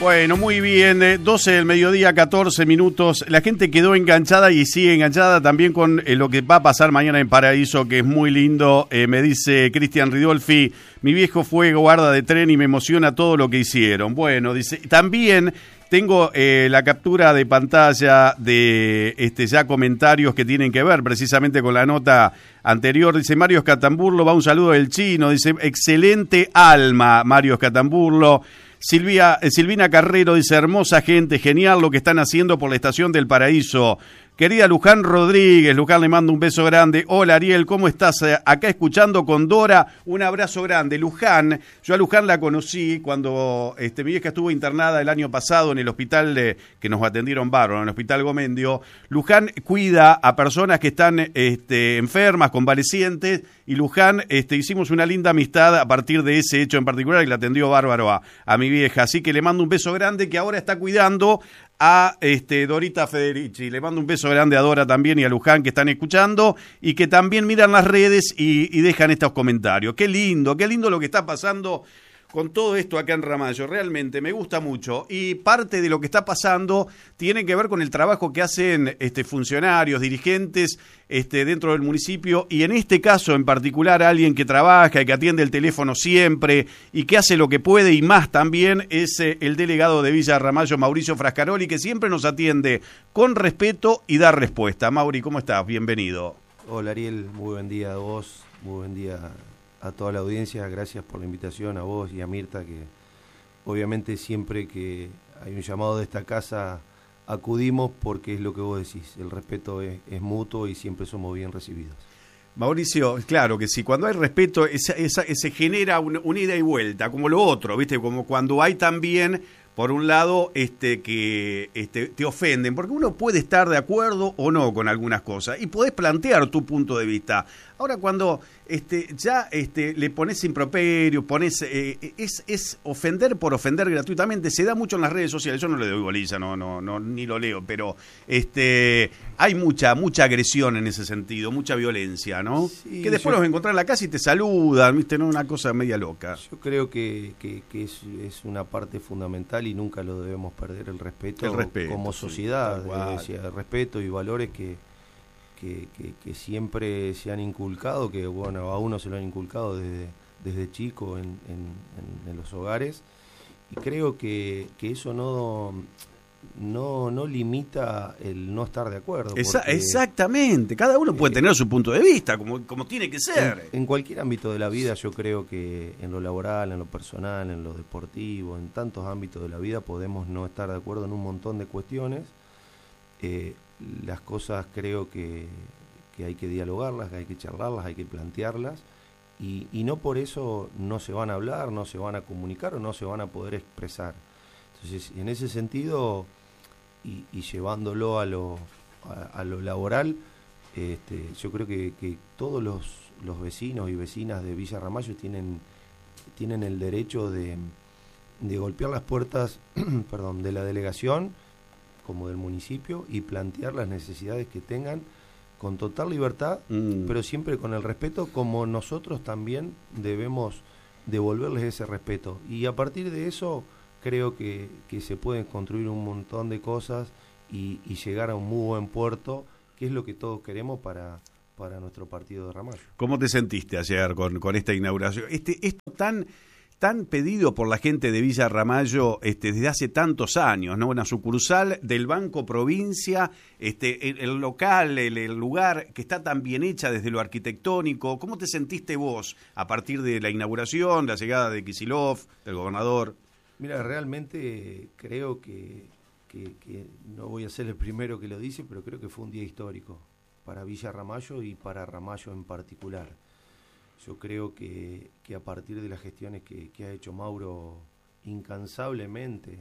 Bueno, muy bien, 12 del mediodía, 14 minutos. La gente quedó enganchada y sigue enganchada también con lo que va a pasar mañana en Paraíso, que es muy lindo. Me dice Cristian Ridolfi, mi viejo fue guarda de tren y me emociona todo lo que hicieron. Bueno, dice, también tengo la captura de pantalla de ya comentarios que tienen que ver precisamente con la nota anterior. Dice Mario Escatamburlo, va un saludo del chino, dice, excelente alma, Mario Escatamburlo. Silvina Carrero dice, hermosa gente, genial lo que están haciendo por la estación del Paraíso. Querida Luján Rodríguez, Luján le mando un beso grande. Hola Ariel, ¿cómo estás? Acá escuchando con Dora, un abrazo grande. Luján, yo a Luján la conocí cuando mi vieja estuvo internada el año pasado en el hospital que nos atendieron bárbaro, en el hospital Gomendio. Luján cuida a personas que están enfermas, convalecientes, y Luján hicimos una linda amistad a partir de ese hecho en particular y la atendió bárbaro a mi vieja. Así que le mando un beso grande que ahora está cuidando a Dorita Federici. Le mando un beso grande a Dora también y a Luján que están escuchando y que también miran las redes y dejan estos comentarios. Qué lindo lo que está pasando con todo esto acá en Ramallo. Realmente me gusta mucho y parte de lo que está pasando tiene que ver con el trabajo que hacen funcionarios, dirigentes dentro del municipio y en este caso en particular alguien que trabaja y que atiende el teléfono siempre y que hace lo que puede y más también es el delegado de Villa Ramallo, Mauricio Frascaroli, que siempre nos atiende con respeto y da respuesta. Mauri, ¿cómo estás? Bienvenido. Hola Ariel, muy buen día a vos, muy buen día a toda la audiencia, gracias por la invitación, a vos y a Mirta, que obviamente siempre que hay un llamado de esta casa acudimos porque es lo que vos decís, el respeto es mutuo y siempre somos bien recibidos. Mauricio, claro que sí, cuando hay respeto se genera una ida y vuelta, como lo otro, ¿viste? Como cuando hay también, por un lado, que te ofenden, porque uno puede estar de acuerdo o no con algunas cosas y podés plantear tu punto de vista. Ahora, cuando ya le pones improperio, es ofender por ofender gratuitamente, se da mucho en las redes sociales. Yo no le doy bolilla, no ni lo leo, pero hay mucha agresión en ese sentido, mucha violencia, ¿no? Sí, que después los encontrás en la casa y te saludan, ¿viste? ¿No? Una cosa media loca. Yo creo que es una parte fundamental y nunca lo debemos perder, el respeto como sociedad, sí, el respeto y valores que siempre se han inculcado, que bueno, a uno se lo han inculcado desde chico en los hogares, y creo que eso no limita el no estar de acuerdo. Exactamente, cada uno puede tener su punto de vista, como tiene que ser. En cualquier ámbito de la vida, yo creo que en lo laboral, en lo personal, en lo deportivo, en tantos ámbitos de la vida podemos no estar de acuerdo en un montón de cuestiones. Las cosas creo que hay que dialogarlas, que hay que charlarlas, hay que plantearlas y no por eso no se van a hablar, no se van a comunicar o no se van a poder expresar. Entonces, en ese sentido y llevándolo a lo laboral, yo creo que todos los vecinos y vecinas de Villa Ramallo tienen el derecho de golpear las puertas perdón, de la delegación como del municipio y plantear las necesidades que tengan con total libertad, pero siempre con el respeto, como nosotros también debemos devolverles ese respeto. Y a partir de eso creo que se pueden construir un montón de cosas y llegar a un muy buen puerto, que es lo que todos queremos para nuestro partido de Ramallo. ¿Cómo te sentiste ayer con esta inauguración? Esto tan pedido por la gente de Villa Ramallo desde hace tantos años, ¿no? Una sucursal del Banco Provincia, el local, el lugar que está tan bien hecha desde lo arquitectónico. ¿Cómo te sentiste vos a partir de la inauguración, la llegada de Kicillof, del gobernador? Mira, realmente creo que no voy a ser el primero que lo dice, pero creo que fue un día histórico para Villa Ramallo y para Ramallo en particular. Yo creo que a partir de las gestiones que ha hecho Mauro incansablemente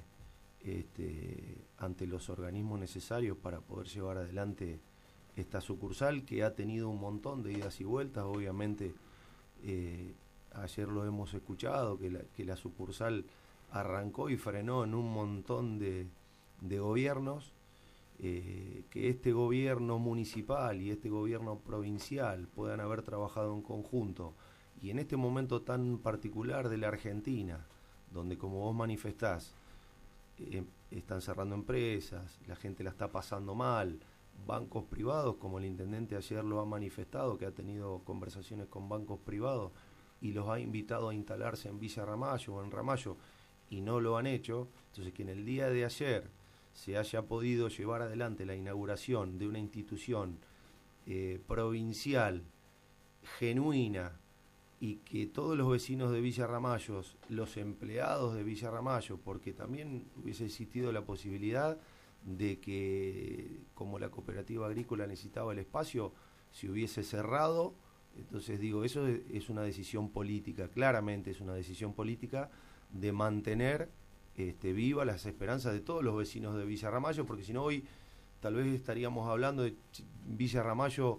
ante los organismos necesarios para poder llevar adelante esta sucursal, que ha tenido un montón de idas y vueltas, obviamente ayer lo hemos escuchado, que la sucursal arrancó y frenó en un montón de gobiernos, que este gobierno municipal y este gobierno provincial puedan haber trabajado en conjunto y en este momento tan particular de la Argentina, donde como vos manifestás están cerrando empresas, la gente la está pasando mal, bancos privados, como el intendente ayer lo ha manifestado, que ha tenido conversaciones con bancos privados y los ha invitado a instalarse en Villa Ramallo o en Ramallo y no lo han hecho. Entonces, que en el día de ayer se haya podido llevar adelante la inauguración de una institución provincial genuina, y que todos los vecinos de Villa Ramallo, los empleados de Villa Ramallo, porque también hubiese existido la posibilidad de que, como la cooperativa agrícola necesitaba el espacio, se hubiese cerrado. Entonces digo, eso es una decisión política, claramente es una decisión política de mantener viva las esperanzas de todos los vecinos de Villa Ramallo, porque si no hoy tal vez estaríamos hablando de Villa Ramallo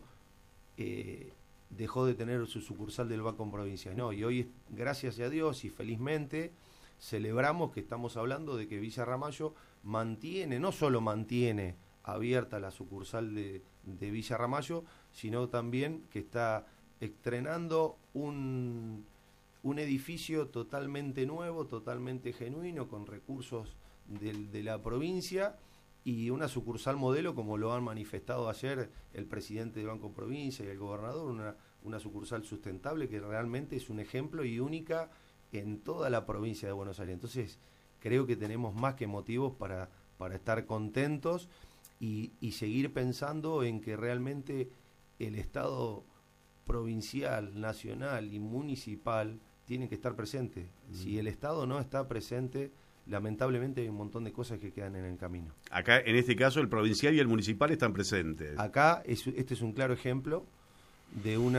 dejó de tener su sucursal del Banco Provincial. No, y hoy, gracias a Dios y felizmente, celebramos que estamos hablando de que Villa Ramallo mantiene, no solo mantiene abierta la sucursal de Villa Ramallo, sino también que está estrenando un edificio totalmente nuevo, totalmente genuino, con recursos de la provincia, y una sucursal modelo, como lo han manifestado ayer el presidente del Banco Provincia y el gobernador, una sucursal sustentable que realmente es un ejemplo y única en toda la provincia de Buenos Aires. Entonces, creo que tenemos más que motivos para estar contentos y seguir pensando en que realmente el Estado provincial, nacional y municipal tienen que estar presentes. Si el Estado no está presente, lamentablemente hay un montón de cosas que quedan en el camino. Acá, en este caso, el provincial y el municipal están presentes. Acá, este es un claro ejemplo de un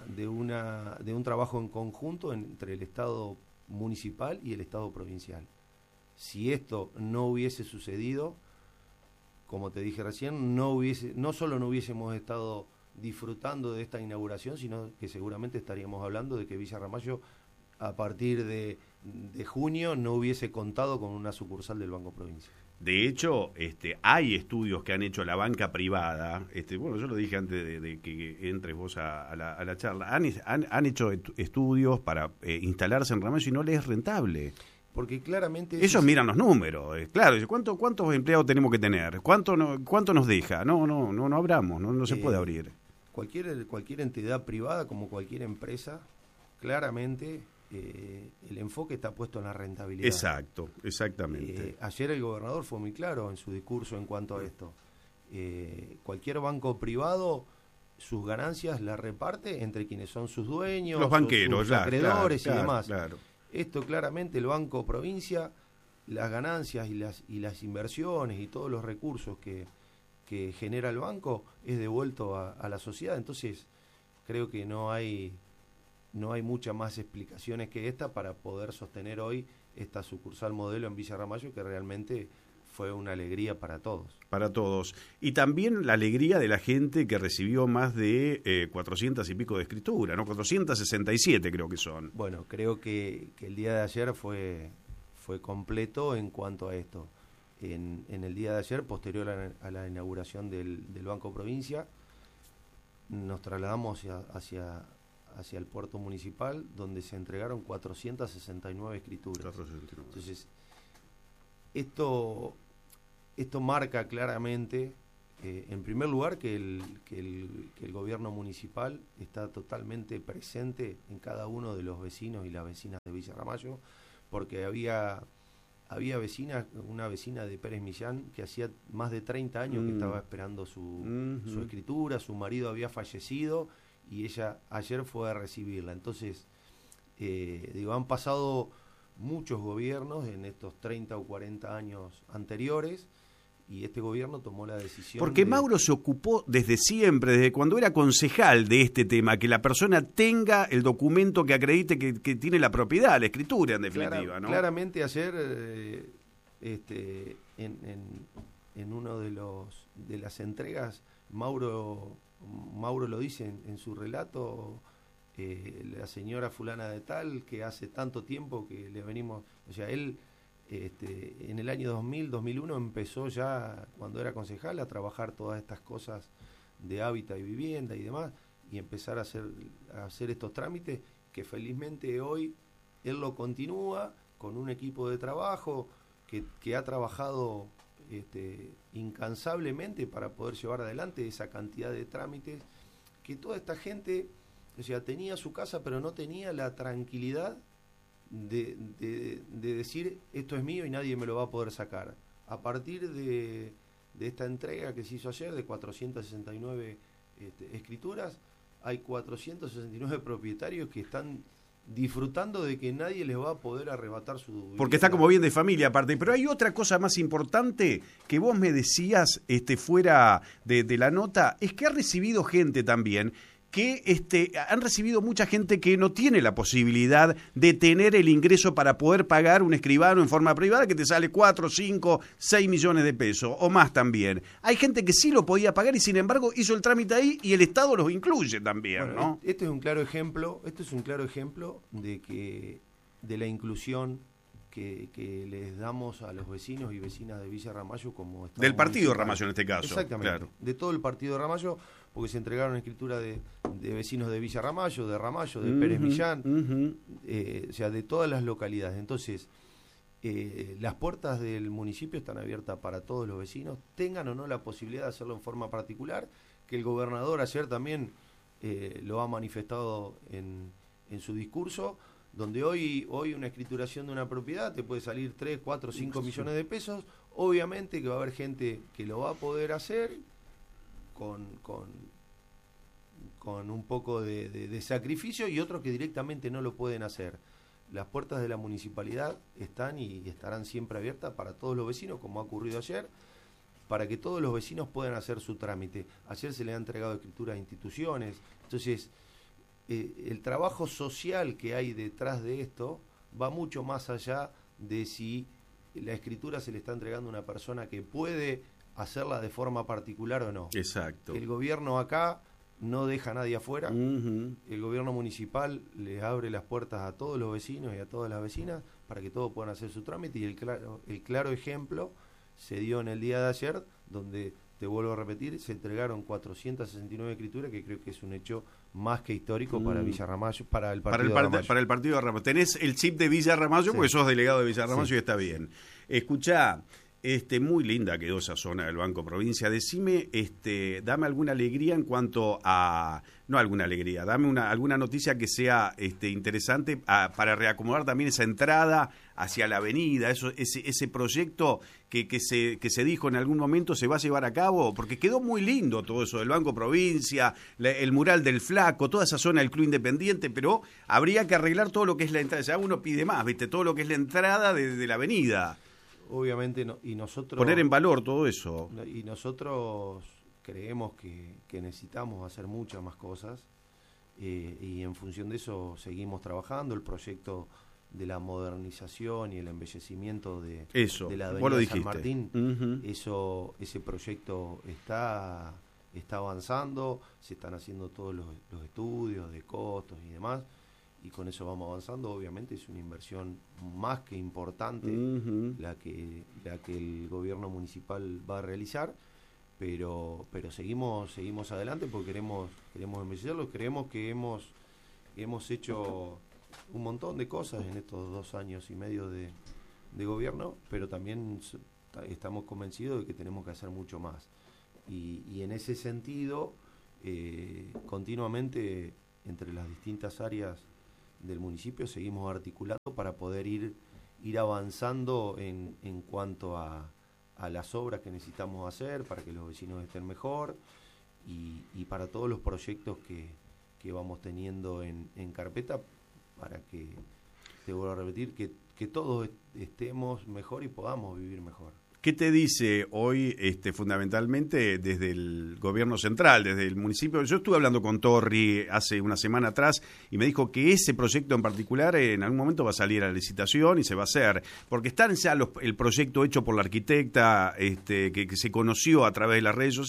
trabajo en conjunto entre el Estado municipal y el Estado provincial. Si esto no hubiese sucedido, como te dije recién, no solo no hubiésemos estado disfrutando de esta inauguración, sino que seguramente estaríamos hablando de que Villa Ramallo, a partir de junio, no hubiese contado con una sucursal del Banco Provincia. De hecho, hay estudios que han hecho la banca privada. Bueno, yo lo dije antes de que entres vos a la charla. Han hecho estudios para instalarse en Ramallo y no les es rentable. Porque claramente ellos miran los números, claro. ¿Cuántos empleados tenemos que tener? ¿Cuánto nos deja? No abramos, no se puede abrir. Cualquier entidad privada, como cualquier empresa, claramente el enfoque está puesto en la rentabilidad. Exacto, exactamente. Ayer el gobernador fue muy claro en su discurso en cuanto a esto. Cualquier banco privado, sus ganancias las reparte entre quienes son sus dueños, los banqueros, sus acreedores y demás. Claro. Esto claramente el Banco Provincia, las ganancias y las inversiones y todos los recursos que genera el banco es devuelto a la sociedad. Entonces creo que no hay muchas más explicaciones que esta para poder sostener hoy esta sucursal modelo en Villa Ramallo, que realmente fue una alegría para todos. Para todos. Y también la alegría de la gente que recibió más de 400 y pico de escritura, ¿no? 467 creo que son. Bueno, creo que el día de ayer fue completo en cuanto a esto. En el día de ayer, posterior a la inauguración del Banco Provincia, nos trasladamos hacia el puerto municipal, donde se entregaron 469 escrituras. 469. Entonces, esto marca claramente, en primer lugar, que el gobierno municipal está totalmente presente en cada uno de los vecinos y las vecinas de Villa Ramallo, porque había una vecina de Pérez Millán que hacía más de 30 años que estaba esperando su escritura, su marido había fallecido y ella ayer fue a recibirla. Entonces, han pasado muchos gobiernos en estos 30 o 40 años anteriores, y este gobierno tomó la decisión. Porque Mauro se ocupó desde siempre, desde cuando era concejal, de este tema, que la persona tenga el documento que acredite que tiene la propiedad, la escritura en definitiva, ¿no? Claramente ayer, en uno de las entregas, Mauro lo dice en su relato, la señora fulana de tal, que hace tanto tiempo que le venimos, o sea, él en el año 2001 empezó ya, cuando era concejal, a trabajar todas estas cosas de hábitat y vivienda y demás, y empezar a hacer estos trámites, que felizmente hoy él lo continúa con un equipo de trabajo, que ha trabajado incansablemente para poder llevar adelante esa cantidad de trámites, que toda esta gente, o sea, tenía su casa pero no tenía la tranquilidad de decir esto es mío y nadie me lo va a poder sacar. A partir de esta entrega que se hizo ayer de 469 escrituras, hay 469 propietarios que están disfrutando de que nadie les va a poder arrebatar su vivienda. Porque está como bien de familia aparte. Pero hay otra cosa más importante que vos me decías fuera de la nota, es que ha recibido gente también que han recibido mucha gente que no tiene la posibilidad de tener el ingreso para poder pagar un escribano en forma privada que te sale 4, 5, 6 millones de pesos o más también. Hay gente que sí lo podía pagar y sin embargo hizo el trámite ahí y el Estado los incluye también, bueno, ¿no? Este es un claro ejemplo de la inclusión que les damos a los vecinos y vecinas de Villa Ramallo como Estado del partido municipal. Ramallo en este caso. Exactamente, claro. De todo el partido Ramallo, porque se entregaron escritura de vecinos de Villa Ramallo, de Pérez Millán, o sea, de todas las localidades. Entonces, las puertas del municipio están abiertas para todos los vecinos, tengan o no la posibilidad de hacerlo en forma particular, que el gobernador ayer también lo ha manifestado en su discurso, donde hoy una escrituración de una propiedad te puede salir 3, 4, 5 millones de pesos. Obviamente que va a haber gente que lo va a poder hacer con un poco de sacrificio y otros que directamente no lo pueden hacer. Las puertas de la municipalidad están y estarán siempre abiertas para todos los vecinos, como ha ocurrido ayer, para que todos los vecinos puedan hacer su trámite. Ayer se le ha entregado escritura a instituciones, entonces el trabajo social que hay detrás de esto va mucho más allá de si la escritura se le está entregando a una persona que puede hacerla de forma particular o no. Exacto. El gobierno acá no deja a nadie afuera. El gobierno municipal les abre las puertas a todos los vecinos y a todas las vecinas para que todos puedan hacer su trámite, y el claro ejemplo se dio en el día de ayer, donde, te vuelvo a repetir, se entregaron 469 escrituras, que creo que es un hecho más que histórico para Villa Ramallo, para el partido Ramallo. Para el partido de Ramallo. Tenés el chip de Villa Ramallo, sí, porque sos delegado de Villa Ramallo, sí, y está bien. Escuchá, muy linda quedó esa zona del Banco Provincia. Decime, dame alguna alegría en cuanto a... No alguna alegría, dame alguna noticia que sea interesante para reacomodar también esa entrada hacia la avenida, ese proyecto que se dijo en algún momento se va a llevar a cabo, porque quedó muy lindo todo eso del Banco Provincia, el mural del Flaco, toda esa zona del Club Independiente, pero habría que arreglar todo lo que es la entrada. Ya uno pide más, ¿viste? Todo lo que es la entrada de la avenida. Obviamente, no, y nosotros... Poner en valor todo eso. Y nosotros creemos que necesitamos hacer muchas más cosas, y en función de eso seguimos trabajando. El proyecto de la modernización y el embellecimiento de la avenida San Martín, ese proyecto está avanzando, se están haciendo todos los estudios de costos y demás, y con eso vamos avanzando. Obviamente es una inversión más que importante la que el gobierno municipal va a realizar, pero seguimos adelante porque queremos embellecerlo. Creemos que hemos hecho un montón de cosas en estos 2 años y medio de gobierno, pero también estamos convencidos de que tenemos que hacer mucho más, y en ese sentido continuamente entre las distintas áreas del municipio seguimos articulando para poder ir avanzando en cuanto a las obras que necesitamos hacer para que los vecinos estén mejor, y para todos los proyectos que vamos teniendo en carpeta, para que, te vuelvo a repetir, que todos estemos mejor y podamos vivir mejor. ¿Qué te dice hoy fundamentalmente desde el gobierno central, desde el municipio? Yo estuve hablando con Torri hace una semana atrás y me dijo que ese proyecto en particular en algún momento va a salir a la licitación y se va a hacer, porque está ya el proyecto hecho por la arquitecta que se conoció a través de las redes sociales.